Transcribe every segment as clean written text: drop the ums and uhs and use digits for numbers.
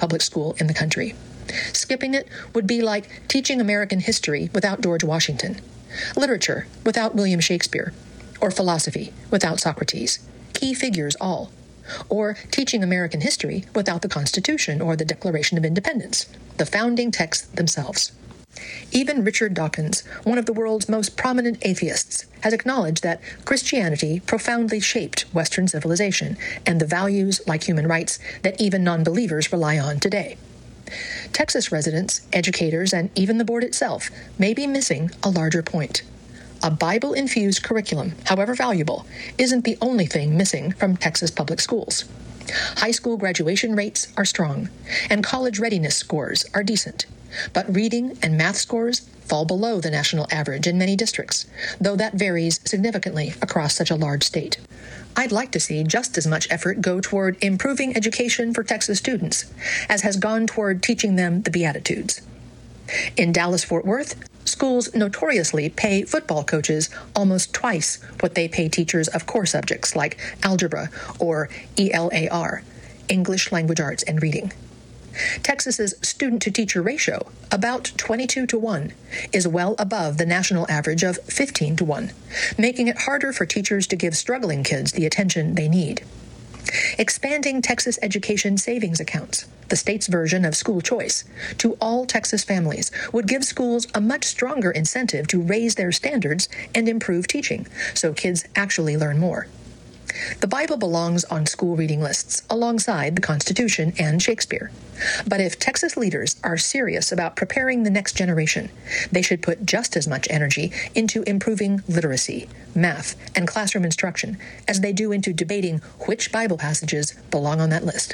public school in the country. Skipping it would be like teaching American history without George Washington, literature without William Shakespeare, or philosophy without Socrates, key figures all, or teaching American history without the Constitution or the Declaration of Independence, the founding texts themselves. Even Richard Dawkins, one of the world's most prominent atheists, has acknowledged that Christianity profoundly shaped Western civilization and the values, like human rights, that even non-believers rely on today. Texas residents, educators, and even the board itself may be missing a larger point. A Bible-infused curriculum, however valuable, isn't the only thing missing from Texas public schools. High school graduation rates are strong, and college readiness scores are decent. But reading and math scores fall below the national average in many districts, though that varies significantly across such a large state. I'd like to see just as much effort go toward improving education for Texas students as has gone toward teaching them the Beatitudes. In Dallas-Fort Worth, schools notoriously pay football coaches almost twice what they pay teachers of core subjects like algebra or ELAR, English Language Arts and Reading. Texas's student-to-teacher ratio, about 22-1, is well above the national average of 15-1, making it harder for teachers to give struggling kids the attention they need. Expanding Texas education savings accounts, the state's version of school choice, to all Texas families would give schools a much stronger incentive to raise their standards and improve teaching, so kids actually learn more. The Bible belongs on school reading lists alongside the Constitution and Shakespeare. But if Texas leaders are serious about preparing the next generation, they should put just as much energy into improving literacy, math, and classroom instruction as they do into debating which Bible passages belong on that list.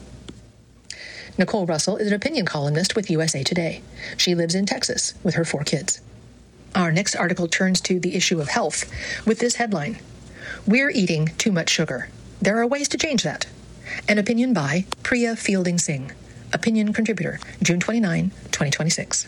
Nicole Russell is an opinion columnist with USA Today. She lives in Texas with her 4 kids. Our next article turns to the issue of health with this headline: "We're eating too much sugar. There are ways to change that." An opinion by Priya Fielding Singh, opinion contributor, June 29, 2026.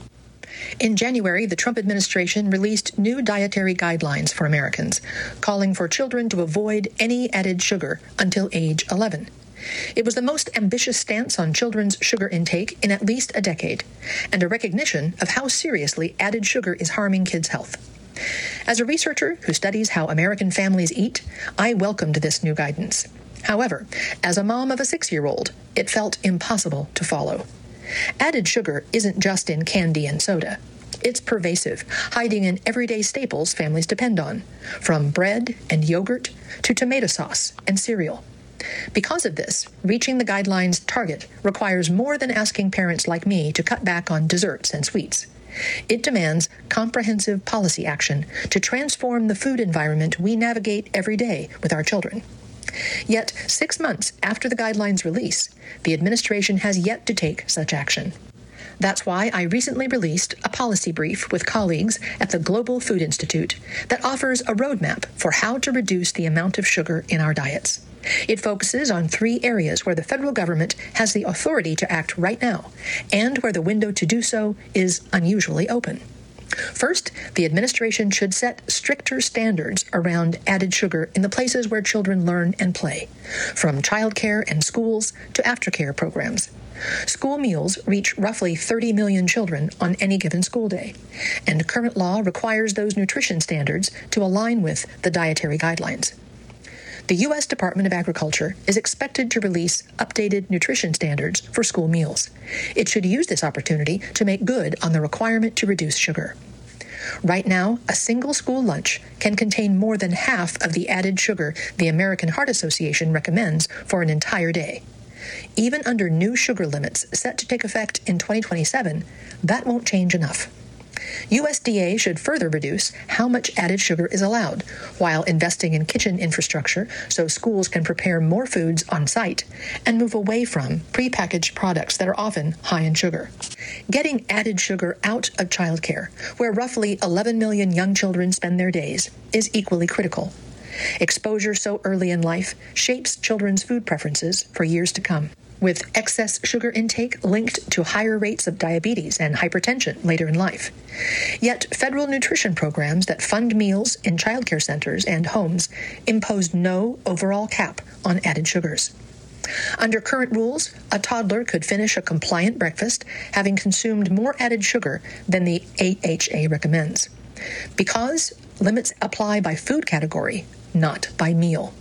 In January, the Trump administration released new dietary guidelines for Americans, calling for children to avoid any added sugar until age 11. It was the most ambitious stance on children's sugar intake in at least a decade, and a recognition of how seriously added sugar is harming kids' health. As a researcher who studies how American families eat, I welcomed this new guidance. However, as a mom of a 6-year-old, it felt impossible to follow. Added sugar isn't just in candy and soda. It's pervasive, hiding in everyday staples families depend on, from bread and yogurt to tomato sauce and cereal. Because of this, reaching the guidelines' target requires more than asking parents like me to cut back on desserts and sweets. It demands comprehensive policy action to transform the food environment we navigate every day with our children. Yet, 6 months after the guidelines' release, the administration has yet to take such action. That's why I recently released a policy brief with colleagues at the Global Food Institute that offers a roadmap for how to reduce the amount of sugar in our diets. It focuses on 3 areas where the federal government has the authority to act right now, and where the window to do so is unusually open. First, the administration should set stricter standards around added sugar in the places where children learn and play, from childcare and schools to aftercare programs. School meals reach roughly 30 million children on any given school day, and current law requires those nutrition standards to align with the dietary guidelines. The U.S. Department of Agriculture is expected to release updated nutrition standards for school meals. It should use this opportunity to make good on the requirement to reduce sugar. Right now, a single school lunch can contain more than half of the added sugar the American Heart Association recommends for an entire day. Even under new sugar limits set to take effect in 2027, that won't change enough. USDA should further reduce how much added sugar is allowed, while investing in kitchen infrastructure so schools can prepare more foods on site and move away from prepackaged products that are often high in sugar. Getting added sugar out of childcare, where roughly 11 million young children spend their days, is equally critical. Exposure so early in life shapes children's food preferences for years to come, with excess sugar intake linked to higher rates of diabetes and hypertension later in life. Yet federal nutrition programs that fund meals in childcare centers and homes impose no overall cap on added sugars. Under current rules, a toddler could finish a compliant breakfast having consumed more added sugar than the AHA recommends, because limits apply by food category, not by meal.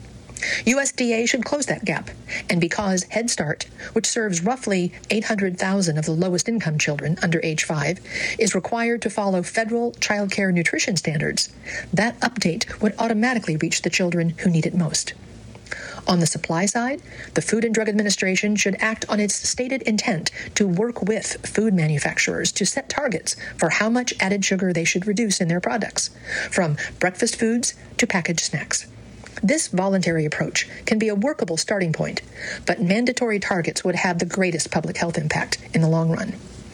USDA should close that gap, and because Head Start, which serves roughly 800,000 of the lowest income children under age 5, is required to follow federal child care nutrition standards, that update would automatically reach the children who need it most. On the supply side, the Food and Drug Administration should act on its stated intent to work with food manufacturers to set targets for how much added sugar they should reduce in their products, from breakfast foods to packaged snacks. This voluntary approach can be a workable starting point, but mandatory targets would have the greatest public health impact in the long run.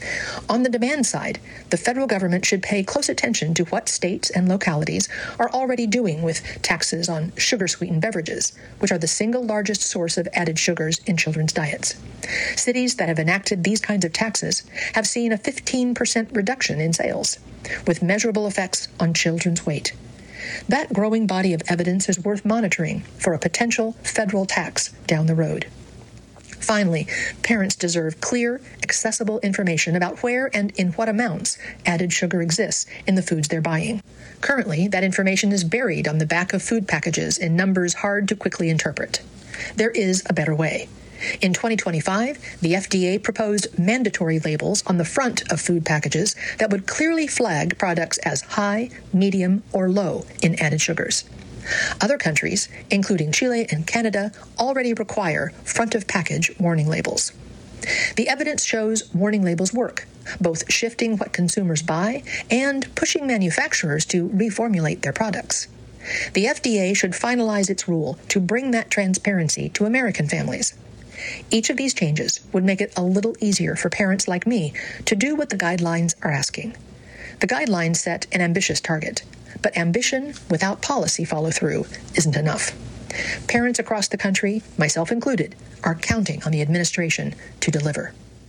On the demand side, the federal government should pay close attention to what states and localities are already doing with taxes on sugar-sweetened beverages, which are the single largest source of added sugars in children's diets. Cities that have enacted these kinds of taxes have seen a 15% reduction in sales, with measurable effects on children's weight. That growing body of evidence is worth monitoring for a potential federal tax down the road. Finally, parents deserve clear, accessible information about where and in what amounts added sugar exists in the foods they're buying. Currently, that information is buried on the back of food packages in numbers hard to quickly interpret. There is a better way. In 2025, the FDA proposed mandatory labels on the front of food packages that would clearly flag products as high, medium, or low in added sugars. Other countries, including Chile and Canada, already require front-of-package warning labels. The evidence shows warning labels work, both shifting what consumers buy and pushing manufacturers to reformulate their products. The FDA should finalize its rule to bring that transparency to American families. Each of these changes would make it a little easier for parents like me to do what the guidelines are asking. The guidelines set an ambitious target, but ambition without policy follow-through isn't enough. Parents across the country, myself included, are counting on the administration to deliver.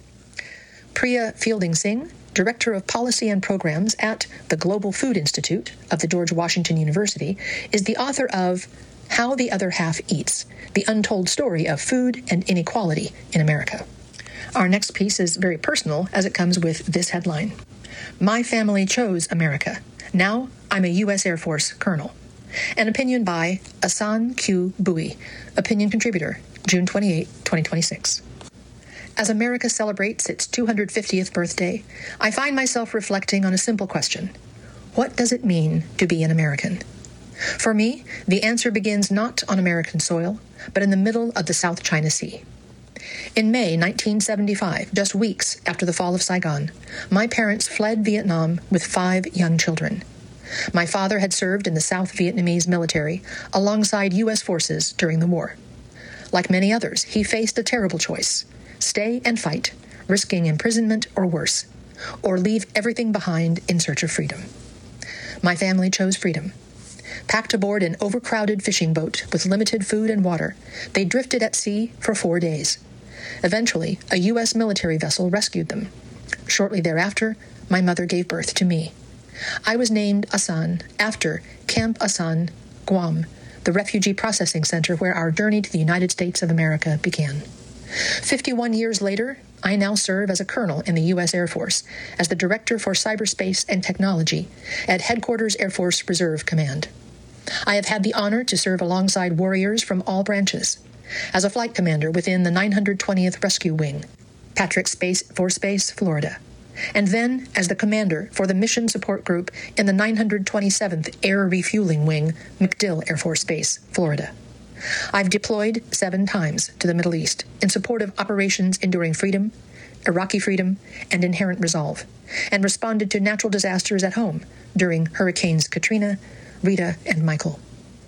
Priya Fielding Singh, Director of Policy and Programs at the Global Food Institute of the George Washington University, is the author of How the Other Half Eats, the Untold Story of Food and Inequality in America. Our next piece is very personal as it comes with this headline: My family chose America. Now I'm a U.S. Air Force colonel. An opinion by Asan Q. Bui, opinion contributor, June 28, 2026. As America celebrates its 250th birthday, I find myself reflecting on a simple question. What does it mean to be an American? For me, the answer begins not on American soil, but in the middle of the South China Sea. In May 1975, just weeks after the fall of Saigon, my parents fled Vietnam with 5 young children. My father had served in the South Vietnamese military alongside U.S. forces during the war. Like many others, he faced a terrible choice: stay and fight, risking imprisonment or worse, or leave everything behind in search of freedom. My family chose freedom. Packed aboard an overcrowded fishing boat with limited food and water, they drifted at sea for 4 days. Eventually, a U.S. military vessel rescued them. Shortly thereafter, my mother gave birth to me. I was named Asan after Camp Asan, Guam, the refugee processing center where our journey to the United States of America began. 51 years later, I now serve as a colonel in the U.S. Air Force as the Director for Cyberspace and Technology at Headquarters Air Force Reserve Command. I have had the honor to serve alongside warriors from all branches, as a flight commander within the 920th Rescue Wing, Patrick Space Force Base, Florida, and then as the commander for the Mission Support Group in the 927th Air Refueling Wing, MacDill Air Force Base, Florida. I've deployed 7 times to the Middle East in support of Operations Enduring Freedom, Iraqi Freedom, and Inherent Resolve, and responded to natural disasters at home during Hurricanes Katrina, Rita, and Michael.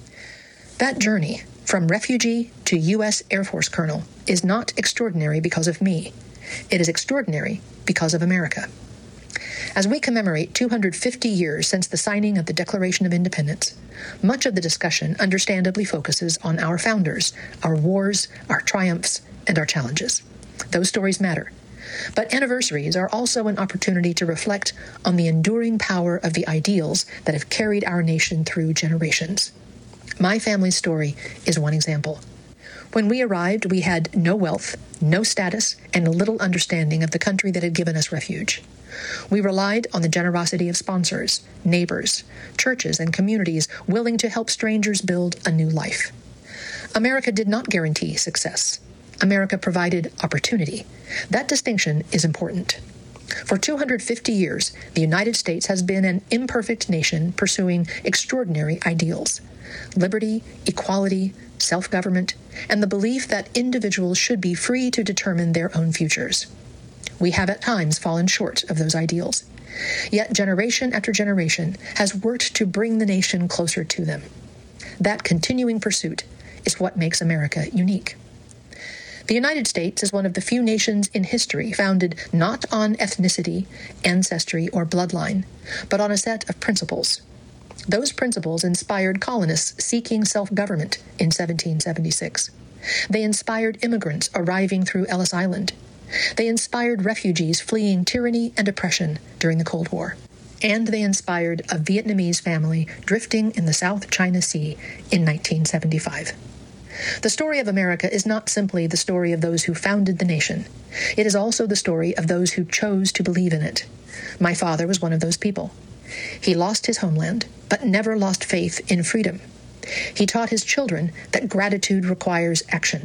That journey from refugee to U.S. Air Force colonel is not extraordinary because of me. It is extraordinary because of America. As we commemorate 250 years since the signing of the Declaration of Independence, much of the discussion understandably focuses on our founders, our wars, our triumphs, and our challenges. Those stories matter. But anniversaries are also an opportunity to reflect on the enduring power of the ideals that have carried our nation through generations. My family's story is one example. When we arrived, we had no wealth, no status, and little understanding of the country that had given us refuge. We relied on the generosity of sponsors, neighbors, churches, and communities willing to help strangers build a new life. America did not guarantee success. America provided opportunity. That distinction is important. For 250 years, the United States has been an imperfect nation pursuing extraordinary ideals: liberty, equality, self-government, and the belief that individuals should be free to determine their own futures. We have at times fallen short of those ideals. Yet generation after generation has worked to bring the nation closer to them. That continuing pursuit is what makes America unique. The United States is one of the few nations in history founded not on ethnicity, ancestry, or bloodline, but on a set of principles. Those principles inspired colonists seeking self-government in 1776. They inspired immigrants arriving through Ellis Island. They inspired refugees fleeing tyranny and oppression during the Cold War. And they inspired a Vietnamese family drifting in the South China Sea in 1975. The story of America is not simply the story of those who founded the nation. It is also the story of those who chose to believe in it. My father was one of those people. He lost his homeland, but never lost faith in freedom. He taught his children that gratitude requires action.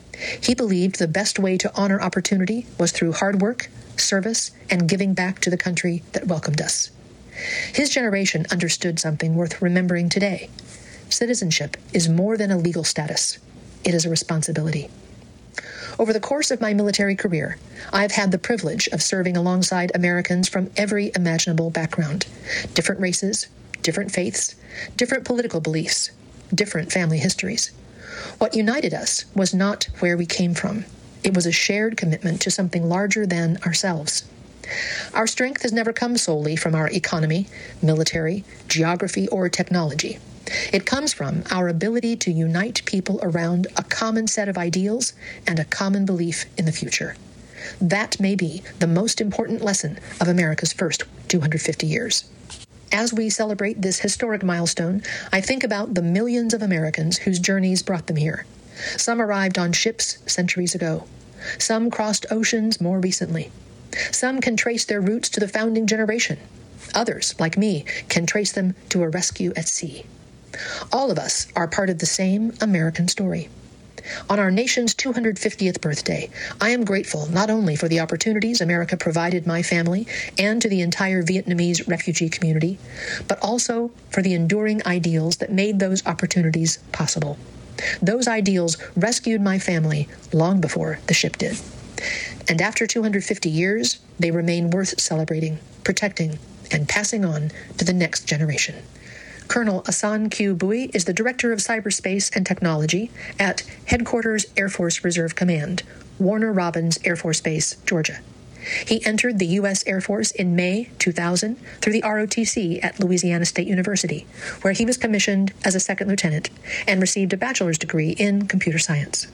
He believed the best way to honor opportunity was through hard work, service, and giving back to the country that welcomed us. His generation understood something worth remembering today. Citizenship is more than a legal status. It is a responsibility. Over the course of my military career, I have had the privilege of serving alongside Americans from every imaginable background: different races, different faiths, different political beliefs, different family histories. What united us was not where we came from. It was a shared commitment to something larger than ourselves. Our strength has never come solely from our economy, military, geography, or technology. It comes from our ability to unite people around a common set of ideals and a common belief in the future. That may be the most important lesson of America's first 250 years. As we celebrate this historic milestone, I think about the millions of Americans whose journeys brought them here. Some arrived on ships centuries ago. Some crossed oceans more recently. Some can trace their roots to the founding generation. Others, like me, can trace them to a rescue at sea. All of us are part of the same American story. On our nation's 250th birthday, I am grateful not only for the opportunities America provided my family and to the entire Vietnamese refugee community, but also for the enduring ideals that made those opportunities possible. Those ideals rescued my family long before the ship did. And after 250 years, they remain worth celebrating, protecting, and passing on to the next generation. Colonel Asan Q. Bui is the Director of Cyberspace and Technology at Headquarters Air Force Reserve Command, Warner Robins Air Force Base, Georgia. He entered the U.S. Air Force in May 2000 through the ROTC at Louisiana State University, where he was commissioned as a second lieutenant and received a bachelor's degree in computer science.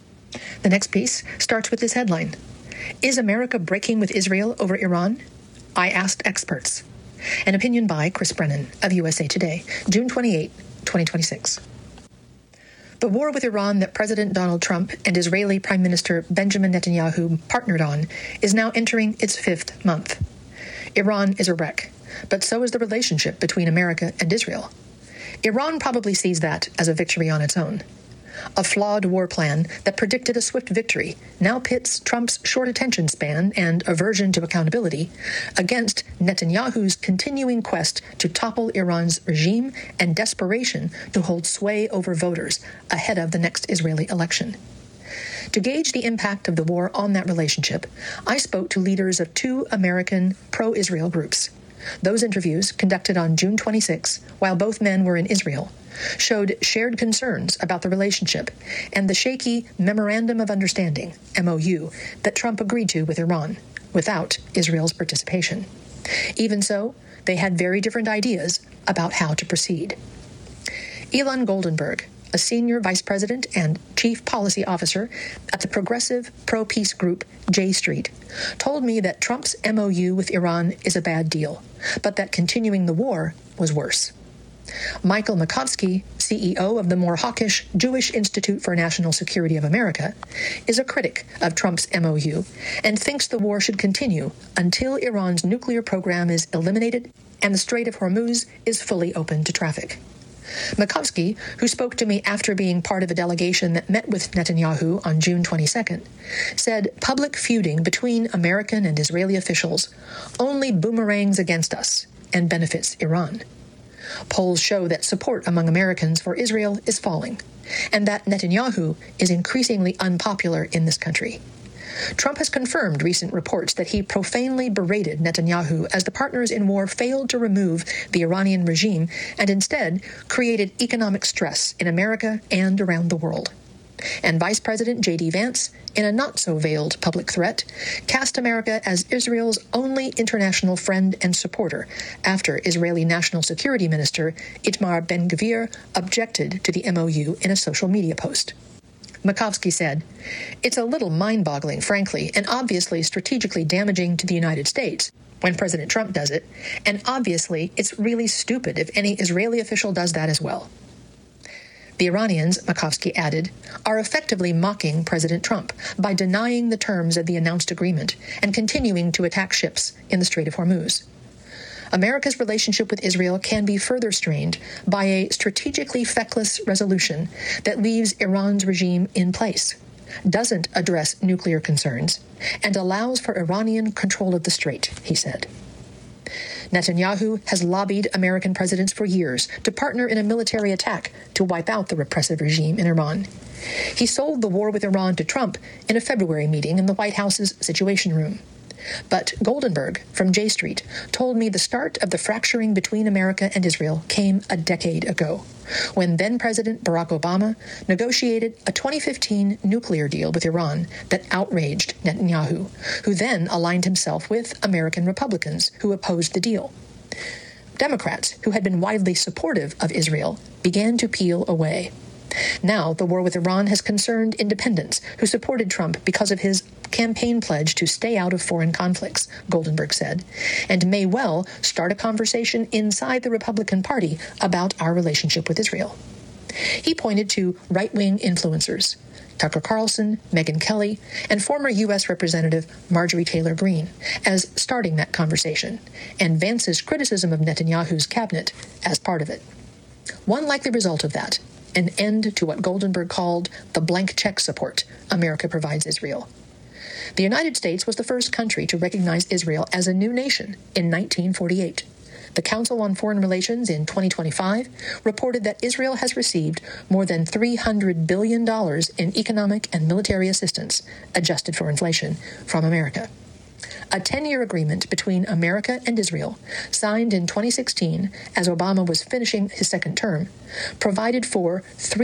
The next piece starts with this headline: Is America breaking with Israel over Iran? I asked experts. An opinion by Chris Brennan of USA Today, June 28, 2026. The war with Iran that President Donald Trump and Israeli Prime Minister Benjamin Netanyahu partnered on is now entering its 5th month. Iran is a wreck, but so is the relationship between America and Israel. Iran probably sees that as a victory on its own. A flawed war plan that predicted a swift victory now pits Trump's short attention span and aversion to accountability against Netanyahu's continuing quest to topple Iran's regime and desperation to hold sway over voters ahead of the next Israeli election. To gauge the impact of the war on that relationship, I spoke to leaders of 2 American pro-Israel groups. Those interviews, conducted on June 26, while both men were in Israel, showed shared concerns about the relationship and the shaky Memorandum of Understanding, MOU, that Trump agreed to with Iran, without Israel's participation. Even so, they had very different ideas about how to proceed. Ilan Goldenberg, a senior vice president and chief policy officer at the progressive pro-peace group J Street, told me that Trump's MOU with Iran is a bad deal, but that continuing the war was worse. Michael Makovsky, CEO of the more hawkish Jewish Institute for National Security of America, is a critic of Trump's MOU and thinks the war should continue until Iran's nuclear program is eliminated and the Strait of Hormuz is fully open to traffic. Makovsky, who spoke to me after being part of a delegation that met with Netanyahu on June 22nd, said public feuding between American and Israeli officials only boomerangs against us and benefits Iran. Polls show that support among Americans for Israel is falling, and that Netanyahu is increasingly unpopular in this country. Trump has confirmed recent reports that he profanely berated Netanyahu as the partners in war failed to remove the Iranian regime and instead created economic stress in America and around the world. And Vice President J.D. Vance, in a not-so-veiled public threat, cast America as Israel's only international friend and supporter after Israeli National Security Minister Itamar Ben-Gvir objected to the MOU in a social media post. Makovsky said, "It's a little mind-boggling, frankly, and obviously strategically damaging to the United States when President Trump does it, and obviously it's really stupid if any Israeli official does that as well." The Iranians, Makovsky added, are effectively mocking President Trump by denying the terms of the announced agreement and continuing to attack ships in the Strait of Hormuz. America's relationship with Israel can be further strained by a strategically feckless resolution that leaves Iran's regime in place, doesn't address nuclear concerns, and allows for Iranian control of the strait, he said. Netanyahu has lobbied American presidents for years to partner in a military attack to wipe out the repressive regime in Iran. He sold the war with Iran to Trump in a February meeting in the White House's Situation Room. But Goldenberg from J Street told me the start of the fracturing between America and Israel came a decade ago, when then-President Barack Obama negotiated a 2015 nuclear deal with Iran that outraged Netanyahu, who then aligned himself with American Republicans who opposed the deal. Democrats, who had been widely supportive of Israel, began to peel away. Now, the war with Iran has concerned independents who supported Trump because of his campaign pledge to stay out of foreign conflicts, Goldenberg said, and may well start a conversation inside the Republican Party about our relationship with Israel. He pointed to right-wing influencers, Tucker Carlson, Megyn Kelly, and former U.S. Representative Marjorie Taylor Greene, as starting that conversation, and Vance's criticism of Netanyahu's cabinet as part of it. One likely result of that, an end to what Goldenberg called the blank check support America provides Israel. The United States was the first country to recognize Israel as a new nation in 1948. The Council on Foreign Relations in 2025 reported that Israel has received more than $300 billion in economic and military assistance, adjusted for inflation, from America. A 10-year agreement between America and Israel, signed in 2016 as Obama was finishing his second term, provided for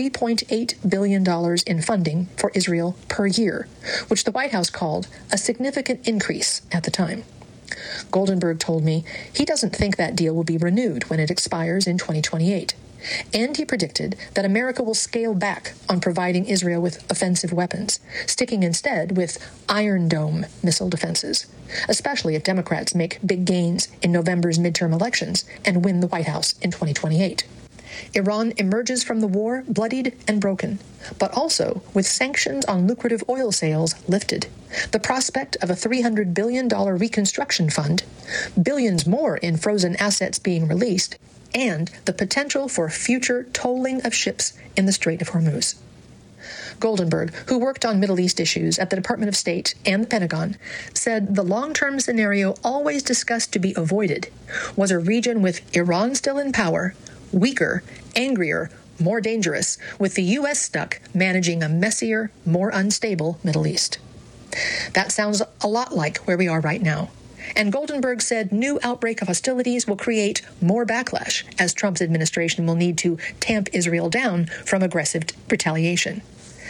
$3.8 billion in funding for Israel per year, which the White House called a significant increase at the time. Goldenberg told me he doesn't think that deal will be renewed when it expires in 2028. And he predicted that America will scale back on providing Israel with offensive weapons, sticking instead with Iron Dome missile defenses, especially if Democrats make big gains in November's midterm elections and win the White House in 2028. Iran emerges from the war bloodied and broken, but also with sanctions on lucrative oil sales lifted, the prospect of a $300 billion reconstruction fund, billions more in frozen assets being released, and the potential for future tolling of ships in the Strait of Hormuz. Goldenberg, who worked on Middle East issues at the Department of State and the Pentagon, said the long-term scenario always discussed to be avoided was a region with Iran still in power, weaker, angrier, more dangerous, with the U.S. stuck managing a messier, more unstable Middle East. That sounds a lot like where we are right now. And Goldenberg said new outbreak of hostilities will create more backlash, as Trump's administration will need to tamp Israel down from aggressive retaliation.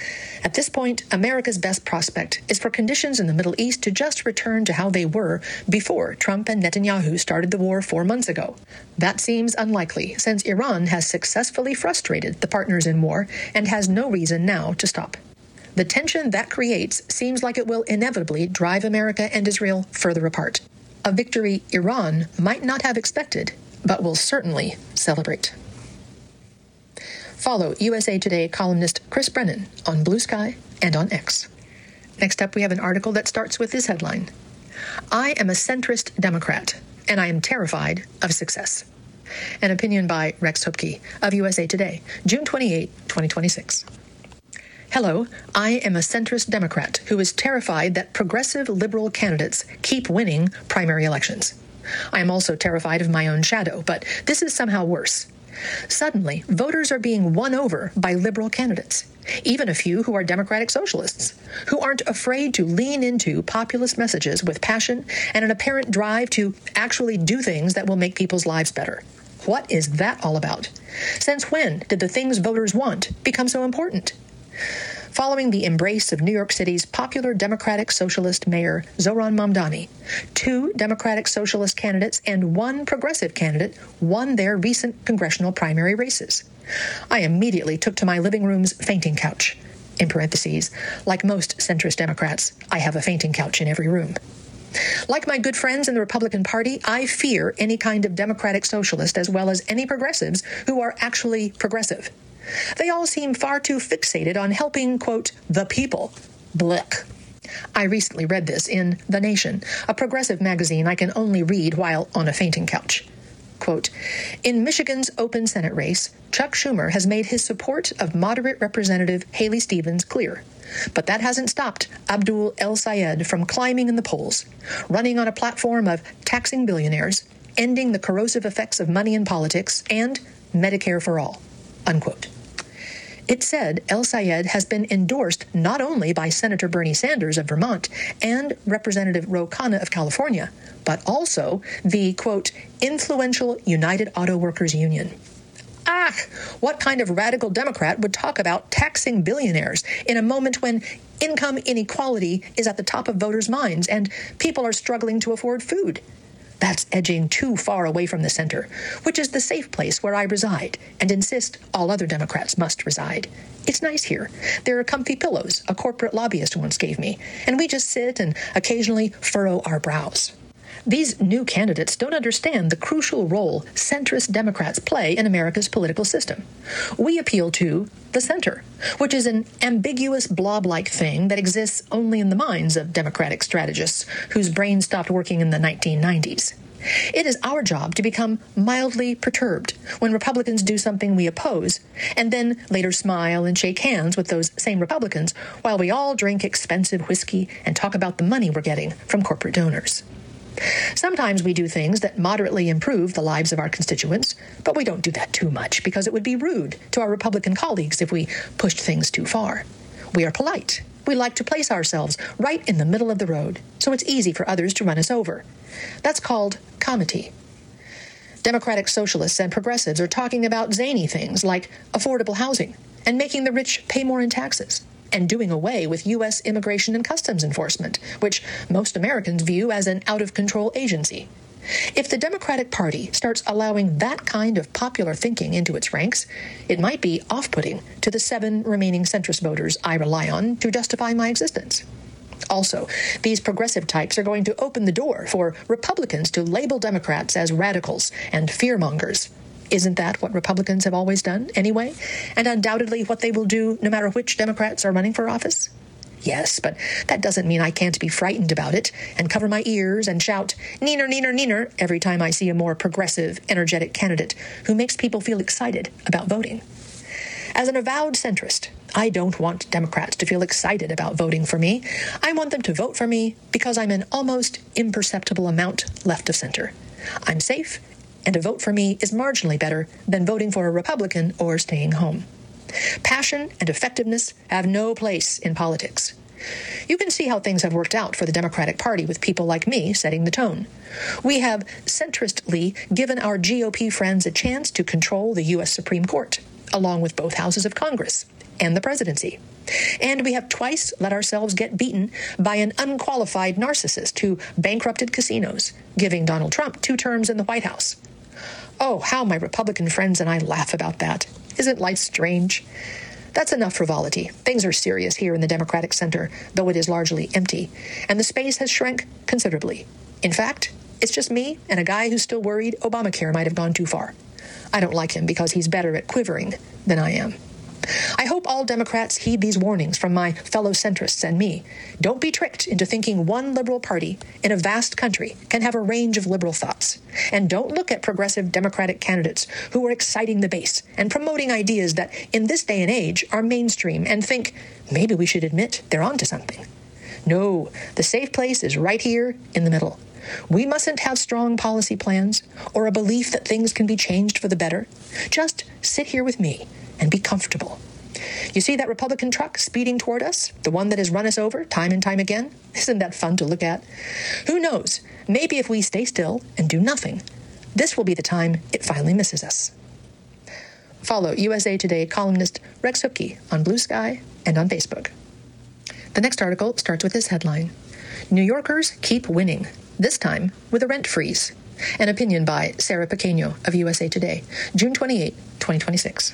At this point, America's best prospect is for conditions in the Middle East to just return to how they were before Trump and Netanyahu started the war 4 months ago. That seems unlikely, since Iran has successfully frustrated the partners in war and has no reason now to stop. The tension that creates seems like it will inevitably drive America and Israel further apart. A victory Iran might not have expected, but will certainly celebrate. Follow USA Today columnist Chris Brennan on Blue Sky and on X. Next up, we have an article that starts with this headline: I am a centrist Democrat, and I am terrified of success. An opinion by Rex Hupke of USA Today, June 28, 2026. Hello, I am a centrist Democrat who is terrified that progressive liberal candidates keep winning primary elections. I am also terrified of my own shadow, but this is somehow worse. Suddenly, voters are being won over by liberal candidates, even a few who are democratic socialists, who aren't afraid to lean into populist messages with passion and an apparent drive to actually do things that will make people's lives better. What is that all about? Since when did the things voters want become so important? Following the embrace of New York City's popular Democratic Socialist Mayor Zohran Mamdani, 2 Democratic Socialist candidates and 1 progressive candidate won their recent congressional primary races. I immediately took to my living room's fainting couch. In parentheses, like most centrist Democrats, I have a fainting couch in every room. Like my good friends in the Republican Party, I fear any kind of Democratic Socialist as well as any progressives who are actually progressive. They all seem far too fixated on helping, quote, the people. Blech. I recently read this in The Nation, a progressive magazine I can only read while on a fainting couch. Quote, in Michigan's open Senate race, Chuck Schumer has made his support of moderate Representative Haley Stevens clear. But that hasn't stopped Abdul El-Sayed from climbing in the polls, running on a platform of taxing billionaires, ending the corrosive effects of money in politics, and Medicare for all. Unquote. It said El-Sayed has been endorsed not only by Senator Bernie Sanders of Vermont and Representative Ro Khanna of California, but also the, quote, influential United Auto Workers Union. Ah, what kind of radical Democrat would talk about taxing billionaires in a moment when income inequality is at the top of voters' minds and people are struggling to afford food? That's edging too far away from the center, which is the safe place where I reside and insist all other Democrats must reside. It's nice here. There are comfy pillows a corporate lobbyist once gave me, and we just sit and occasionally furrow our brows. These new candidates don't understand the crucial role centrist Democrats play in America's political system. We appeal to the center, which is an ambiguous blob-like thing that exists only in the minds of Democratic strategists whose brains stopped working in the 1990s. It is our job to become mildly perturbed when Republicans do something we oppose, and then later smile and shake hands with those same Republicans while we all drink expensive whiskey and talk about the money we're getting from corporate donors. Sometimes we do things that moderately improve the lives of our constituents, but we don't do that too much because it would be rude to our Republican colleagues if we pushed things too far. We are polite. We like to place ourselves right in the middle of the road, so it's easy for others to run us over. That's called comity. Democratic socialists and progressives are talking about zany things like affordable housing and making the rich pay more in taxes, and doing away with U.S. Immigration and Customs Enforcement, which most Americans view as an out-of-control agency. If the Democratic Party starts allowing that kind of popular thinking into its ranks, it might be off-putting to the 7 remaining centrist voters I rely on to justify my existence. Also, these progressive types are going to open the door for Republicans to label Democrats as radicals and fearmongers. Isn't that what Republicans have always done, anyway? And undoubtedly what they will do no matter which Democrats are running for office? Yes, but that doesn't mean I can't be frightened about it and cover my ears and shout, "Neener, neener, neener," every time I see a more progressive, energetic candidate who makes people feel excited about voting. As an avowed centrist, I don't want Democrats to feel excited about voting for me. I want them to vote for me because I'm an almost imperceptible amount left of center. I'm safe, and a vote for me is marginally better than voting for a Republican or staying home. Passion and effectiveness have no place in politics. You can see how things have worked out for the Democratic Party with people like me setting the tone. We have centristly given our GOP friends a chance to control the U.S. Supreme Court, along with both houses of Congress and the presidency. And we have twice let ourselves get beaten by an unqualified narcissist who bankrupted casinos, giving Donald Trump 2 terms in the White House. Oh, how my Republican friends and I laugh about that. Isn't life strange? That's enough frivolity. Things are serious here in the Democratic center, though it is largely empty, and the space has shrank considerably. In fact, it's just me and a guy who's still worried Obamacare might have gone too far. I don't like him because he's better at quivering than I am. I hope all Democrats heed these warnings from my fellow centrists and me. Don't be tricked into thinking one liberal party in a vast country can have a range of liberal thoughts. And don't look at progressive Democratic candidates who are exciting the base and promoting ideas that, in this day and age, are mainstream and think, maybe we should admit they're onto something. No, the safe place is right here in the middle. We mustn't have strong policy plans or a belief that things can be changed for the better. Just sit here with me and be comfortable. You see that Republican truck speeding toward us, the one that has run us over time and time again? Isn't that fun to look at? Who knows? Maybe if we stay still and do nothing, this will be the time it finally misses us. Follow USA Today columnist Rex Hupke on Blue Sky and on Facebook. The next article starts with this headline: New Yorkers keep winning, this time with a rent freeze. An opinion by Sarah Pequeño of USA Today, June 28, 2026.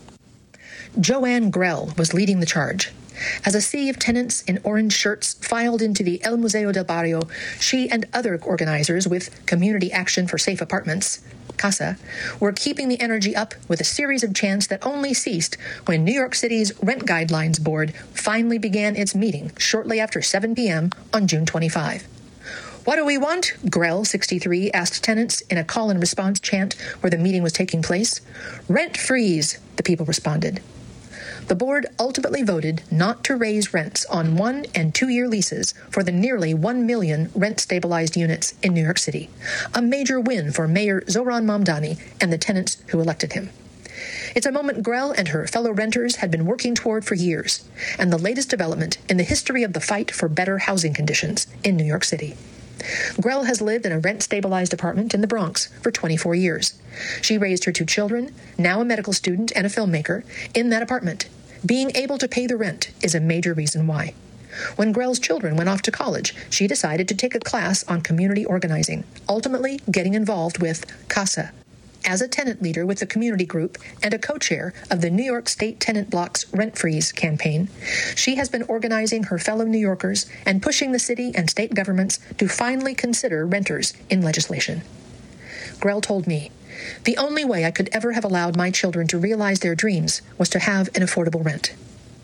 Joanne Grell was leading the charge. As a sea of tenants in orange shirts filed into the El Museo del Barrio, she and other organizers with Community Action for Safe Apartments, CASA, were keeping the energy up with a series of chants that only ceased when New York City's Rent Guidelines Board finally began its meeting shortly after 7 p.m. on June 25. What do we want? Grell, 63, asked tenants in a call-and-response chant where the meeting was taking place. Rent freeze, the people responded. The board ultimately voted not to raise rents on 1- and 2-year leases for the nearly 1 million rent-stabilized units in New York City, a major win for Mayor Zohran Mamdani and the tenants who elected him. It's a moment Grell and her fellow renters had been working toward for years, and the latest development in the history of the fight for better housing conditions in New York City. Grell has lived in a rent-stabilized apartment in the Bronx for 24 years. She raised her 2 children, now a medical student and a filmmaker, in that apartment. Being able to pay the rent is a major reason why. When Grell's children went off to college, she decided to take a class on community organizing, ultimately getting involved with CASA. As a tenant leader with the community group and a co-chair of the New York State Tenant Block's Rent Freeze campaign, she has been organizing her fellow New Yorkers and pushing the city and state governments to finally consider renters in legislation. Grell told me, "The only way I could ever have allowed my children to realize their dreams was to have an affordable rent."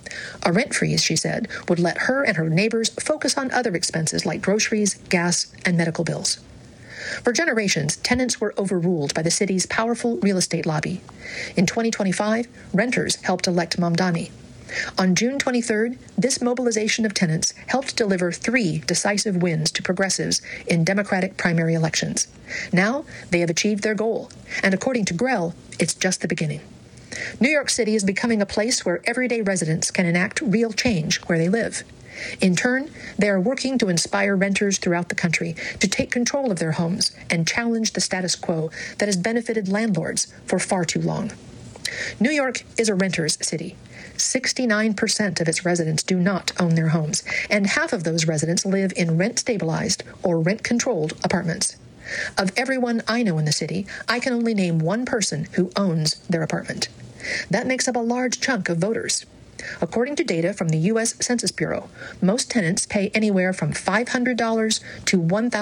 A rent freeze, she said, would let her and her neighbors focus on other expenses like groceries, gas, and medical bills. For generations, tenants were overruled by the city's powerful real estate lobby. In 2025, renters helped elect Mamdani. On June 23rd, this mobilization of tenants helped deliver 3 decisive wins to progressives in Democratic primary elections. Now, they have achieved their goal, and according to Grell, it's just the beginning. New York City is becoming a place where everyday residents can enact real change where they live. In turn, they are working to inspire renters throughout the country to take control of their homes and challenge the status quo that has benefited landlords for far too long. New York is a renter's city. 69% of its residents do not own their homes, and half of those residents live in rent-stabilized or rent-controlled apartments. Of everyone I know in the city, I can only name one person who owns their apartment. That makes up a large chunk of voters. According to data from the U.S. Census Bureau, most tenants pay anywhere from $500 to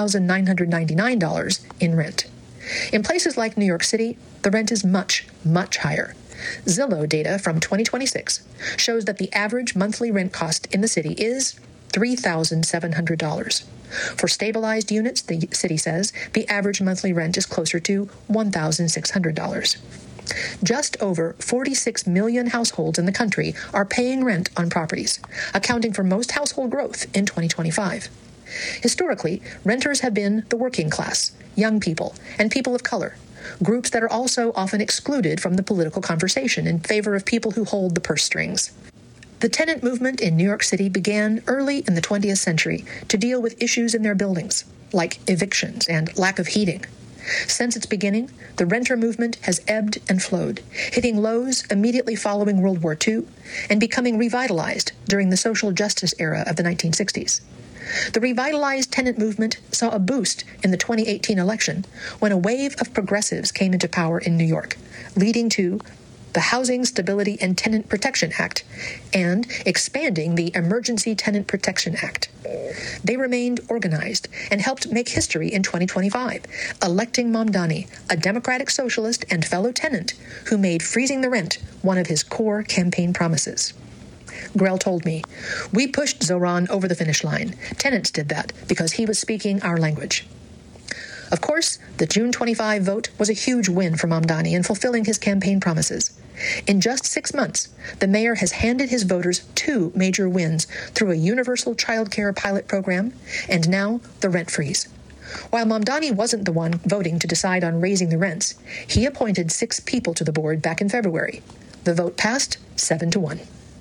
$1,999 in rent. In places like New York City, the rent is much, much higher. Zillow data from 2026 shows that the average monthly rent cost in the city is $3,700. For stabilized units, the city says, the average monthly rent is closer to $1,600. Just over 46 million households in the country are paying rent on properties, accounting for most household growth in 2025. Historically, renters have been the working class, young people, and people of color, groups that are also often excluded from the political conversation in favor of people who hold the purse strings. The tenant movement in New York City began early in the 20th century to deal with issues in their buildings, like evictions and lack of heating. Since its beginning, the renter movement has ebbed and flowed, hitting lows immediately following World War II and becoming revitalized during the social justice era of the 1960s. The revitalized tenant movement saw a boost in the 2018 election when a wave of progressives came into power in New York, leading to the Housing Stability and Tenant Protection Act, and expanding the Emergency Tenant Protection Act. They remained organized and helped make history in 2025, electing Mamdani, a Democratic socialist and fellow tenant who made freezing the rent one of his core campaign promises. Grell told me, "We pushed Zoran over the finish line. Tenants did that because he was speaking our language." Of course, the June 25 vote was a huge win for Mamdani in fulfilling his campaign promises. In just 6 months, the mayor has handed his voters 2 major wins through a universal child care pilot program and now the rent freeze. While Mamdani wasn't the one voting to decide on raising the rents, he appointed 6 people to the board back in February. The vote passed 7-1.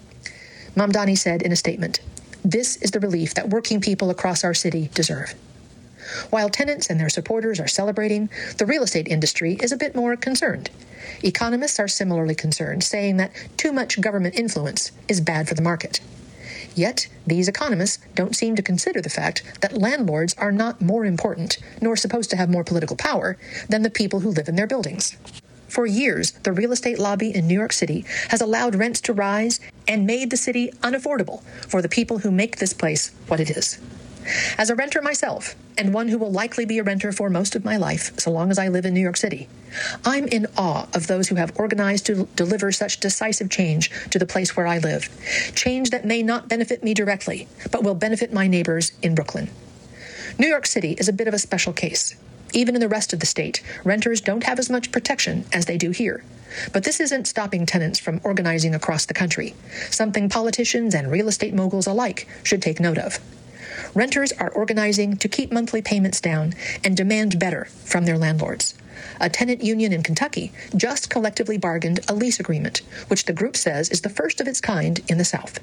Mamdani said in a statement, "This is the relief that working people across our city deserve." While tenants and their supporters are celebrating, the real estate industry is a bit more concerned. Economists are similarly concerned, saying that too much government influence is bad for the market. Yet, these economists don't seem to consider the fact that landlords are not more important, nor supposed to have more political power, than the people who live in their buildings. For years, the real estate lobby in New York City has allowed rents to rise and made the city unaffordable for the people who make this place what it is. As a renter myself, and one who will likely be a renter for most of my life, so long as I live in New York City, I'm in awe of those who have organized to deliver such decisive change to the place where I live. Change that may not benefit me directly, but will benefit my neighbors in Brooklyn. New York City is a bit of a special case. Even in the rest of the state, renters don't have as much protection as they do here. But this isn't stopping tenants from organizing across the country, something politicians and real estate moguls alike should take note of. Renters are organizing to keep monthly payments down and demand better from their landlords. A tenant union in Kentucky just collectively bargained a lease agreement, which the group says is the first of its kind in the South.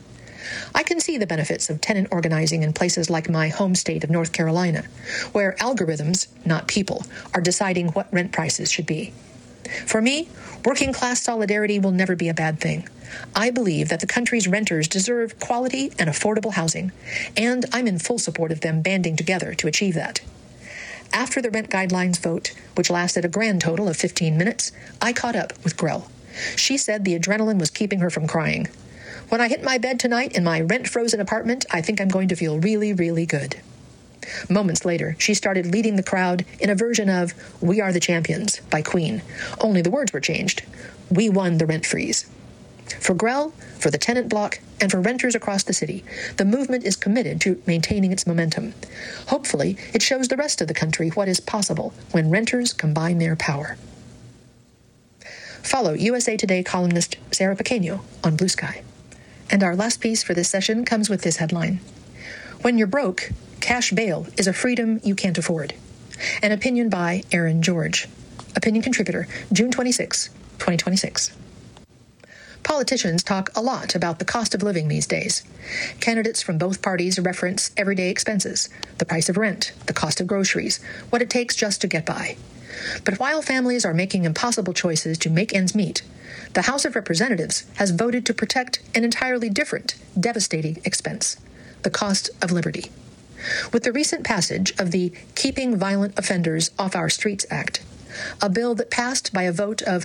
I can see the benefits of tenant organizing in places like my home state of North Carolina, where algorithms, not people, are deciding what rent prices should be. For me, working class solidarity will never be a bad thing. I believe that the country's renters deserve quality and affordable housing, and I'm in full support of them banding together to achieve that. After the rent guidelines vote, which lasted a grand total of 15 minutes, I caught up with Grell. She said the adrenaline was keeping her from crying. "When I hit my bed tonight in my rent-frozen apartment, I think I'm going to feel really, really good." Moments later, she started leading the crowd in a version of "We Are the Champions" by Queen, only the words were changed. We won the rent freeze. For Grell, for the tenant bloc, and for renters across the city, the movement is committed to maintaining its momentum. Hopefully, it shows the rest of the country what is possible when renters combine their power. Follow USA Today columnist Sarah Pequeño on Blue Sky. And our last piece for this session comes with this headline: "When you're broke, cash bail is a freedom you can't afford." An opinion by Aaron George. Opinion contributor, June 26, 2026. Politicians talk a lot about the cost of living these days. Candidates from both parties reference everyday expenses, the price of rent, the cost of groceries, what it takes just to get by. But while families are making impossible choices to make ends meet, the House of Representatives has voted to protect an entirely different, devastating expense: the cost of liberty. With the recent passage of the Keeping Violent Offenders Off Our Streets Act, a bill that passed by a vote of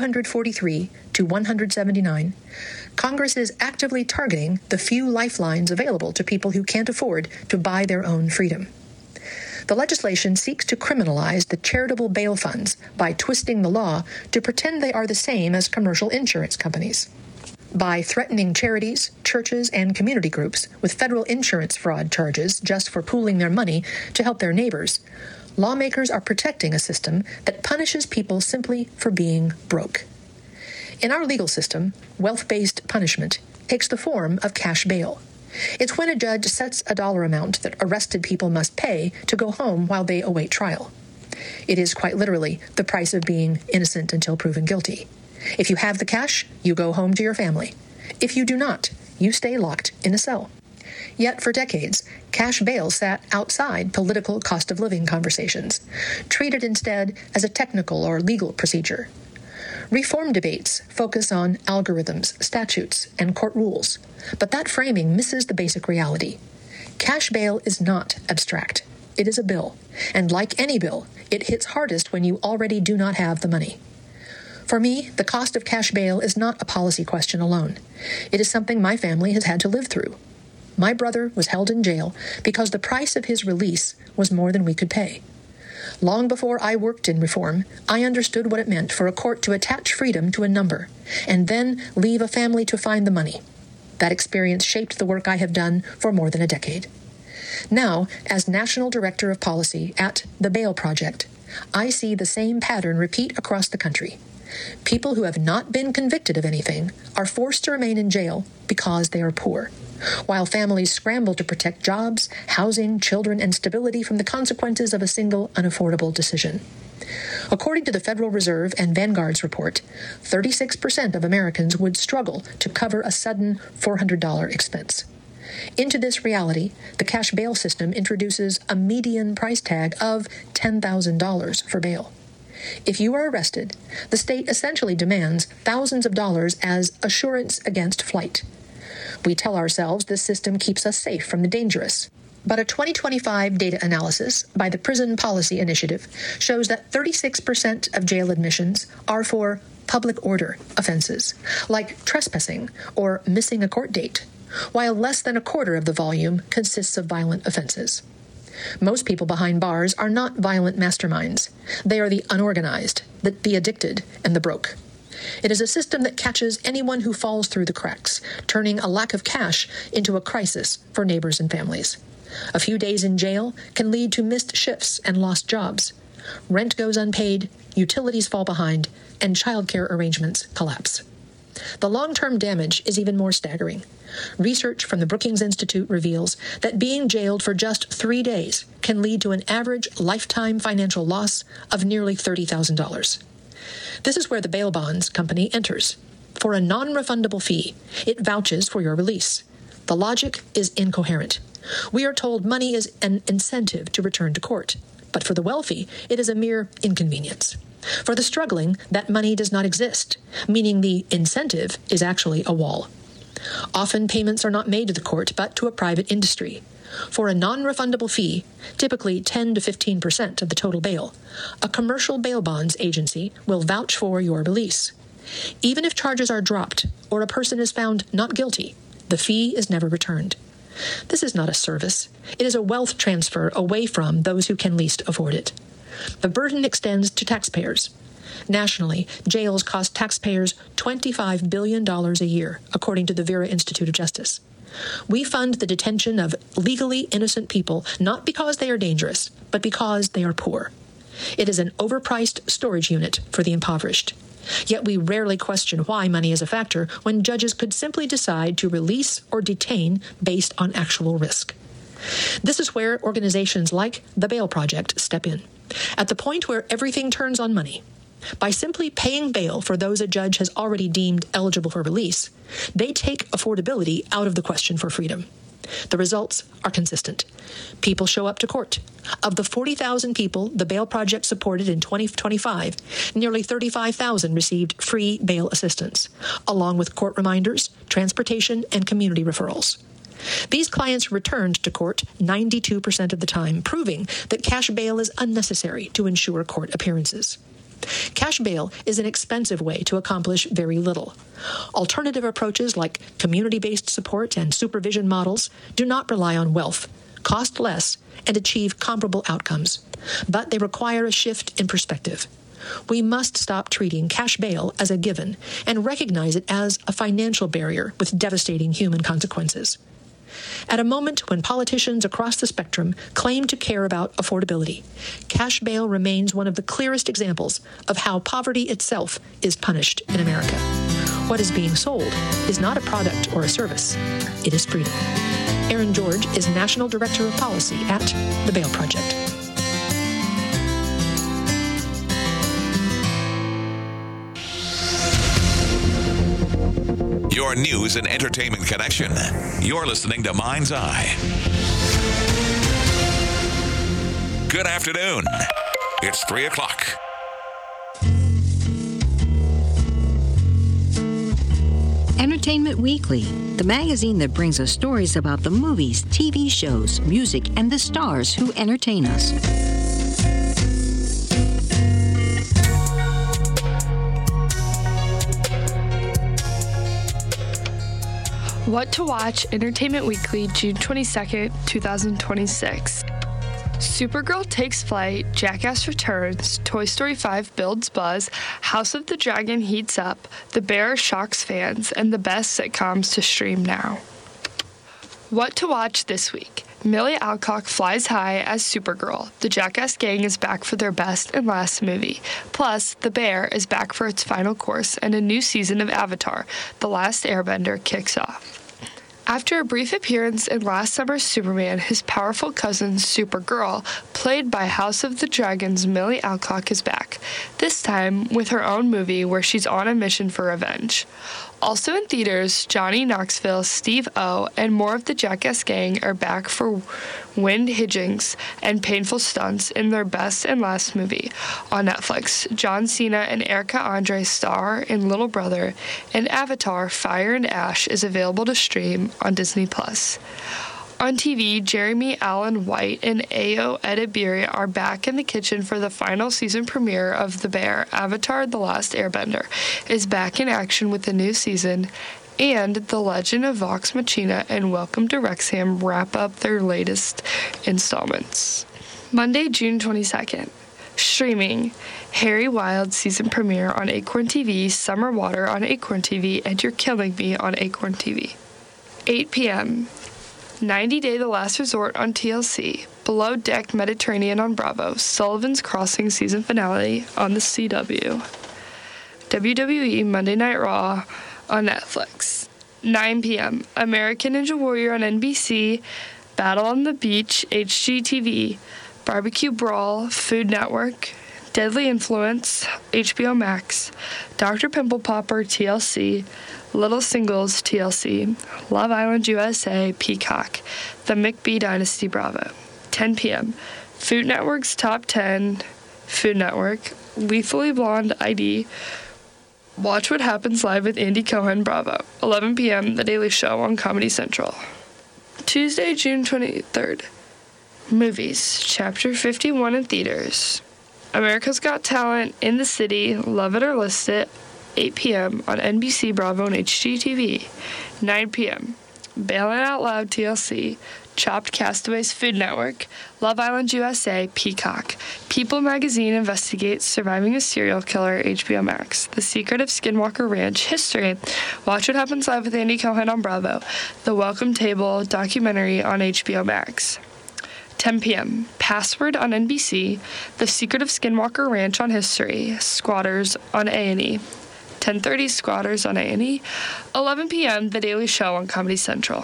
243 to 179, Congress is actively targeting the few lifelines available to people who can't afford to buy their own freedom. The legislation seeks to criminalize the charitable bail funds by twisting the law to pretend they are the same as commercial insurance companies. By threatening charities, churches, and community groups with federal insurance fraud charges just for pooling their money to help their neighbors, lawmakers are protecting a system that punishes people simply for being broke. In our legal system, wealth-based punishment takes the form of cash bail. It's when a judge sets a dollar amount that arrested people must pay to go home while they await trial. It is quite literally the price of being innocent until proven guilty. If you have the cash, you go home to your family. If you do not, you stay locked in a cell. Yet for decades, cash bail sat outside political cost of living conversations, treated instead as a technical or legal procedure. Reform debates focus on algorithms, statutes, and court rules, but that framing misses the basic reality. Cash bail is not abstract. It is a bill, and like any bill, it hits hardest when you already do not have the money. For me, the cost of cash bail is not a policy question alone. It is something my family has had to live through. My brother was held in jail because the price of his release was more than we could pay. Long before I worked in reform, I understood what it meant for a court to attach freedom to a number and then leave a family to find the money. That experience shaped the work I have done for more than a decade. Now, as National Director of Policy at the Bail Project, I see the same pattern repeat across the country. People who have not been convicted of anything are forced to remain in jail because they are poor, while families scramble to protect jobs, housing, children, and stability from the consequences of a single unaffordable decision. According to the Federal Reserve and Vanguard's report, 36% of Americans would struggle to cover a sudden $400 expense. Into this reality, the cash bail system introduces a median price tag of $10,000 for bail. If you are arrested, the state essentially demands thousands of dollars as assurance against flight. We tell ourselves this system keeps us safe from the dangerous. But a 2025 data analysis by the Prison Policy Initiative shows that 36% of jail admissions are for public order offenses, like trespassing or missing a court date, while less than a quarter of the volume consists of violent offenses. Most people behind bars are not violent masterminds. They are the unorganized, the addicted, and the broke. It is a system that catches anyone who falls through the cracks, turning a lack of cash into a crisis for neighbors and families. A few days in jail can lead to missed shifts and lost jobs. Rent goes unpaid, utilities fall behind, and childcare arrangements collapse. The long-term damage is even more staggering. Research from the Brookings Institute reveals that being jailed for just 3 days can lead to an average lifetime financial loss of nearly $30,000. This is where the bail bonds company enters. For a non-refundable fee, it vouches for your release. The logic is incoherent. We are told money is an incentive to return to court, but for the wealthy, it is a mere inconvenience. For the struggling, that money does not exist, meaning the incentive is actually a wall. Often payments are not made to the court, but to a private industry. For a non-refundable fee, typically 10 to 15% of the total bail, a commercial bail bonds agency will vouch for your release. Even if charges are dropped or a person is found not guilty, the fee is never returned. This is not a service. It is a wealth transfer away from those who can least afford it. The burden extends to taxpayers. Nationally, jails cost taxpayers $25 billion a year, according to the Vera Institute of Justice. We fund the detention of legally innocent people not because they are dangerous, but because they are poor. It is an overpriced storage unit for the impoverished. Yet we rarely question why money is a factor when judges could simply decide to release or detain based on actual risk. This is where organizations like the Bail Project step in. At the point where everything turns on money, by simply paying bail for those a judge has already deemed eligible for release, they take affordability out of the question for freedom. The results are consistent. People show up to court. Of the 40,000 people the Bail Project supported in 2025, nearly 35,000 received free bail assistance, along with court reminders, transportation, and community referrals. These clients returned to court 92% of the time, proving that cash bail is unnecessary to ensure court appearances. Cash bail is an expensive way to accomplish very little. Alternative approaches like community-based support and supervision models do not rely on wealth, cost less, and achieve comparable outcomes, but they require a shift in perspective. We must stop treating cash bail as a given and recognize it as a financial barrier with devastating human consequences. At a moment when politicians across the spectrum claim to care about affordability, cash bail remains one of the clearest examples of how poverty itself is punished in America. What is being sold is not a product or a service. It is freedom. Erin George is National Director of Policy at the Bail Project. Your news and entertainment connection. You're listening to Mind's Eye. Good afternoon. It's 3 o'clock. Entertainment Weekly, the magazine that brings us stories about the movies, TV shows, music, and the stars who entertain us. What to Watch, Entertainment Weekly, June 22nd, 2026. Supergirl takes flight, Jackass returns, Toy Story 5 builds buzz, House of the Dragon heats up, The Bear shocks fans, and the best sitcoms to stream now. What to watch this week. Millie Alcock flies high as Supergirl. The Jackass gang is back for their best and last movie. Plus, The Bear is back for its final course, and a new season of Avatar, The Last Airbender, kicks off. After a brief appearance in last summer's Superman, his powerful cousin, Supergirl, played by House of the Dragon's Millie Alcock, is back, this time with her own movie where she's on a mission for revenge. Also in theaters, Johnny Knoxville, Steve-O, and more of the Jackass gang are back for wind hijinks and painful stunts in their best and last movie. On Netflix, John Cena and Erica Andre star in Little Brother, and Avatar: Fire and Ash is available to stream on Disney+. On TV, Jeremy Allen White and Ayo Edebiri are back in the kitchen for the final season premiere of The Bear. Avatar: The Last Airbender is back in action with the new season, and The Legend of Vox Machina and Welcome to Wrexham wrap up their latest installments. Monday, June 22nd. Streaming, Harry Wild season premiere on Acorn TV, Summer Water on Acorn TV, and You're Killing Me on Acorn TV. 8 p.m. 90 Day The Last Resort on TLC, Below Deck Mediterranean on Bravo, Sullivan's Crossing season finale on the CW, WWE Monday Night Raw on Netflix. 9 p.m. American Ninja Warrior on NBC, Battle on the Beach, HGTV, Barbecue Brawl, Food Network, Deadly Influence, HBO Max, Dr. Pimple Popper, TLC, Little Singles, TLC, Love Island USA, Peacock, The McBee Dynasty, Bravo. 10 p.m. Food Network's Top 10, Food Network, Lethally Blonde ID, Watch What Happens Live with Andy Cohen, Bravo. 11 p.m. The Daily Show on Comedy Central. Tuesday, June 23rd. Movies, Chapter 51 in theaters. America's Got Talent, In the City, Love It or List It, 8 p.m. on NBC, Bravo, and HGTV. 9 p.m. Bailin' Out Loud, TLC, Chopped Castaways, Food Network, Love Island USA, Peacock, People Magazine investigates surviving a serial killer, HBO Max, The Secret of Skinwalker Ranch, History, Watch What Happens Live with Andy Cohen on Bravo, The Welcome Table documentary on HBO Max. 10 p.m. Password on NBC, The Secret of Skinwalker Ranch on History, Squatters on A&E. 10:30 Squatters on A&E. 11 p.m. The Daily Show on Comedy Central.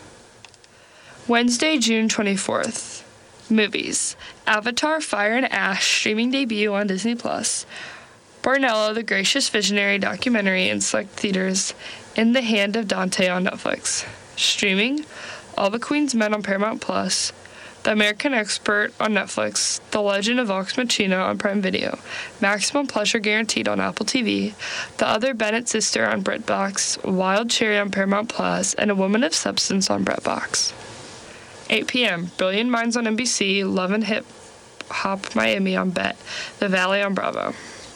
Wednesday, June 24th. Movies. Avatar: Fire and Ash streaming debut on Disney+. Barnello, The Gracious Visionary documentary in select theaters. In the Hand of Dante on Netflix. Streaming. All the Queen's Men on Paramount+. The American Expert on Netflix, The Legend of Vox Machina on Prime Video, Maximum Pleasure Guaranteed on Apple TV, The Other Bennett Sister on BritBox, Wild Cherry on Paramount+, and A Woman of Substance on BritBox. 8 p.m., Brilliant Minds on NBC, Love and Hip Hop Miami on BET, The Valley on Bravo.